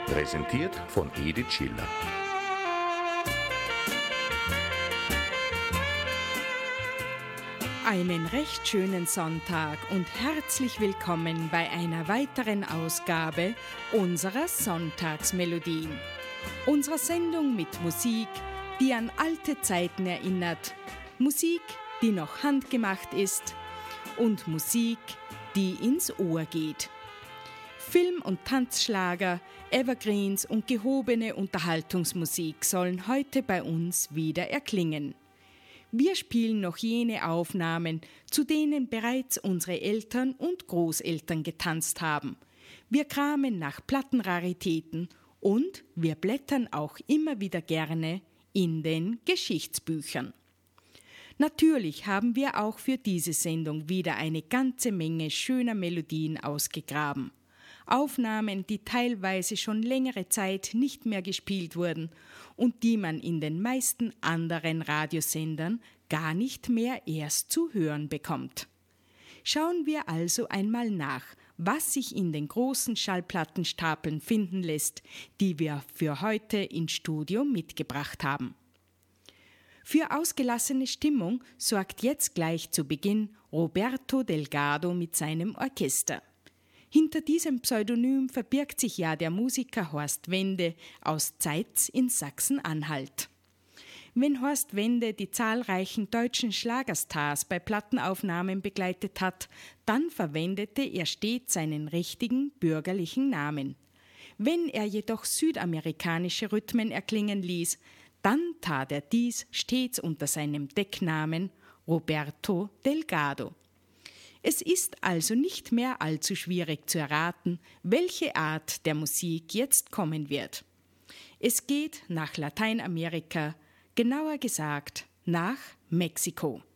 Präsentiert von Edith Schiller. Einen recht schönen Sonntag und herzlich willkommen bei einer weiteren Ausgabe unserer Sonntagsmelodien. Unserer Sendung mit Musik, die an alte Zeiten erinnert, Musik, die noch handgemacht ist und Musik, die ins Ohr geht. Film- und Tanzschlager, Evergreens und gehobene Unterhaltungsmusik sollen heute bei uns wieder erklingen. Wir spielen noch jene Aufnahmen, zu denen bereits unsere Eltern und Großeltern getanzt haben. Wir kramen nach Plattenraritäten und wir blättern auch immer wieder gerne in den Geschichtsbüchern. Natürlich haben wir auch für diese Sendung wieder eine ganze Menge schöner Melodien ausgegraben. Aufnahmen, die teilweise schon längere Zeit nicht mehr gespielt wurden und die man in den meisten anderen Radiosendern gar nicht mehr erst zu hören bekommt. Schauen wir also einmal nach, was sich in den großen Schallplattenstapeln finden lässt, die wir für heute ins Studio mitgebracht haben. Für ausgelassene Stimmung sorgt jetzt gleich zu Beginn Roberto Delgado mit seinem Orchester. Hinter diesem Pseudonym verbirgt sich ja der Musiker Horst Wende aus Zeitz in Sachsen-Anhalt. Wenn Horst Wende die zahlreichen deutschen Schlagerstars bei Plattenaufnahmen begleitet hat, dann verwendete er stets seinen richtigen bürgerlichen Namen. Wenn er jedoch südamerikanische Rhythmen erklingen ließ, dann tat er dies stets unter seinem Decknamen Roberto Delgado. Es ist also nicht mehr allzu schwierig zu erraten, welche Art der Musik jetzt kommen wird. Es geht nach Lateinamerika, genauer gesagt nach Mexiko.